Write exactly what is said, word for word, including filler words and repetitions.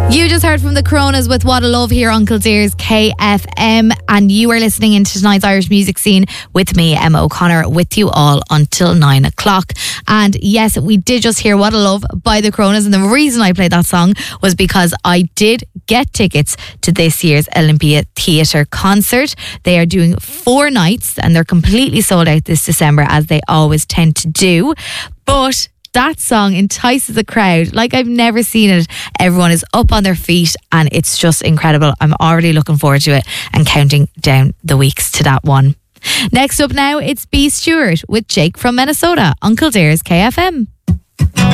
You just heard from the Coronas with What a Love here on Kildare's K F M, and you are listening into tonight's Irish music scene with me, Emma O'Connor, with you all until nine o'clock. And yes, we did just hear What a Love by the Coronas, and the reason I played that song was because I did get tickets to this year's Olympia Theatre concert. They are doing four nights and they're completely sold out this December, as they always tend to do. But that song entices a crowd like I've never seen it. Everyone is up on their feet and it's just incredible. I'm already looking forward to it and counting down the weeks to that one. Next up now, it's B. Stewart with Jake from Minnesota on Kildare's K F M.